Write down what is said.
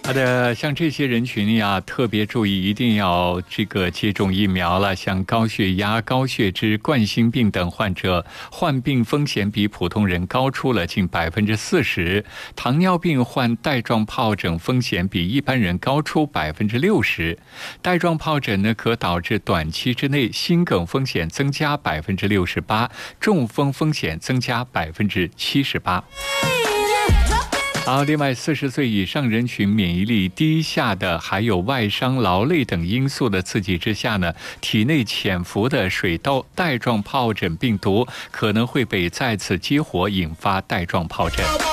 好的，像这些人群呀，特别注意，一定要接种疫苗了。像高血压、高血脂、冠心病等患者，患病风险比普通人高出了近40%；糖尿病患带状疱疹风险比一般人高出60%。带状疱疹呢，可导致短期之内心梗风险增加68%，中风风险增加78%。好，另外40岁以上人群免疫力低下的，还有外伤、劳累等因素的刺激之下呢，体内潜伏的水痘带状疱疹病毒可能会被再次激活，引发带状疱疹。